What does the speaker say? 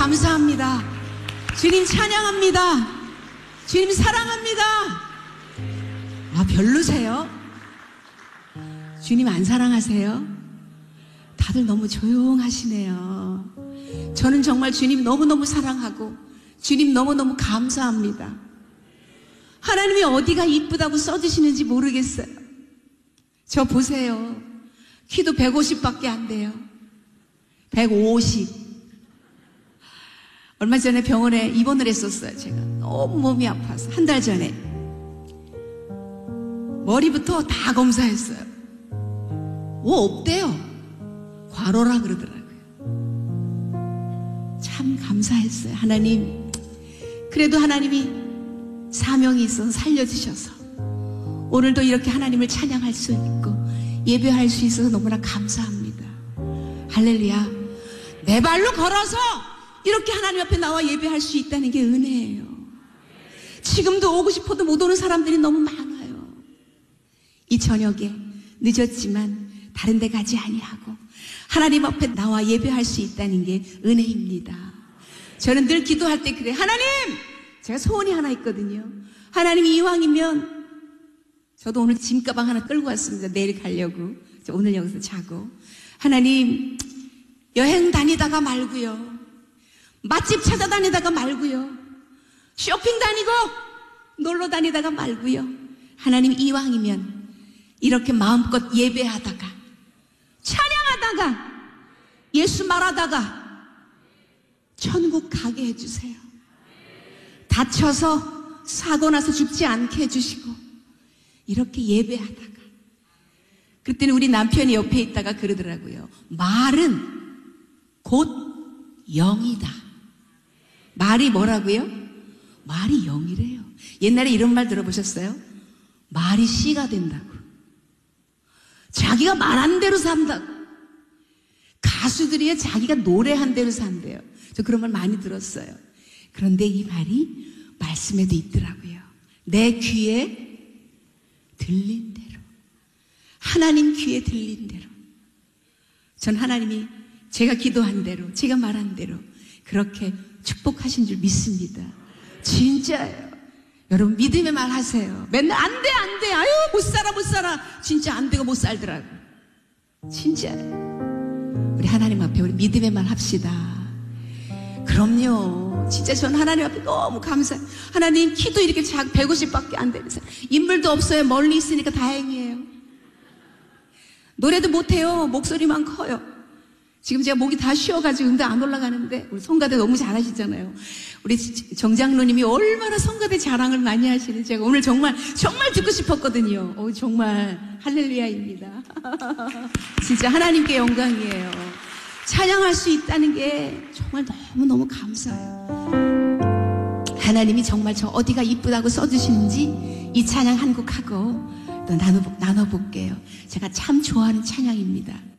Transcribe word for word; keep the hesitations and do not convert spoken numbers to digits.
감사합니다. 주님 찬양합니다. 주님 사랑합니다. 아, 별로세요? 주님 안 사랑하세요? 다들 너무 조용하시네요. 저는 정말 주님 너무너무 사랑하고 주님 너무너무 감사합니다. 하나님이 어디가 이쁘다고 써주시는지 모르겠어요. 저 보세요. 키도 백오십밖에 안 돼요. 백오십. 얼마 전에 병원에 입원을 했었어요. 제가 너무 몸이 아파서 한 달 전에 머리부터 다 검사했어요. 뭐 없대요. 과로라 그러더라고요. 참 감사했어요. 하나님, 그래도 하나님이 사명이 있어서 살려주셔서 오늘도 이렇게 하나님을 찬양할 수 있고 예배할 수 있어서 너무나 감사합니다. 할렐루야. 내 발로 걸어서 이렇게 하나님 앞에 나와 예배할 수 있다는 게 은혜예요. 지금도 오고 싶어도 못 오는 사람들이 너무 많아요. 이 저녁에 늦었지만 다른 데 가지 아니하고 하나님 앞에 나와 예배할 수 있다는 게 은혜입니다. 저는 늘 기도할 때 그래. 하나님! 제가 소원이 하나 있거든요. 하나님 이왕이면 저도 오늘 짐가방 하나 끌고 왔습니다. 내일 가려고. 오늘 여기서 자고. 하나님, 여행 다니다가 말고요. 맛집 찾아다니다가 말고요. 쇼핑 다니고 놀러 다니다가 말고요. 하나님 이왕이면 이렇게 마음껏 예배하다가 찬양하다가 예수 말하다가 천국 가게 해주세요. 다쳐서 사고 나서 죽지 않게 해주시고 이렇게 예배하다가 그때는 우리 남편이 옆에 있다가 그러더라고요. 말은 곧 영이다. 말이 뭐라고요? 말이 영이래요. 옛날에 이런 말 들어보셨어요? 말이 씨가 된다고. 자기가 말한 대로 산다고. 가수들이 자기가 노래한 대로 산대요. 저 그런 말 많이 들었어요. 그런데 이 말이 말씀에도 있더라고요. 내 귀에 들린 대로. 하나님 귀에 들린 대로. 전 하나님이 제가 기도한 대로, 제가 말한 대로 그렇게 축복하신 줄 믿습니다. 진짜예요. 여러분 믿음의 말 하세요. 맨날 안 돼, 안 돼. 아유, 못 살아, 못 살아. 진짜 안 되고 못 살더라고. 진짜예요. 우리 하나님 앞에 우리 믿음의 말 합시다. 그럼요. 진짜 전 하나님 앞에 너무 감사해요. 하나님 키도 이렇게 작 백오십밖에 안 되면서 인물도 없어요. 멀리 있으니까 다행이에요. 노래도 못해요. 목소리만 커요. 지금 제가 목이 다 쉬어가지고 근데 안 올라가는데 우리 성가대 너무 잘하시잖아요. 우리 정장로님이 얼마나 성가대 자랑을 많이 하시는지 제가 오늘 정말 정말 듣고 싶었거든요. 오, 정말 할렐루야입니다. 진짜 하나님께 영광이에요. 찬양할 수 있다는 게 정말 너무너무 감사해요. 하나님이 정말 저 어디가 이쁘다고 써주시는지 이 찬양 한 곡 하고 또 나눠, 나눠볼게요. 제가 참 좋아하는 찬양입니다.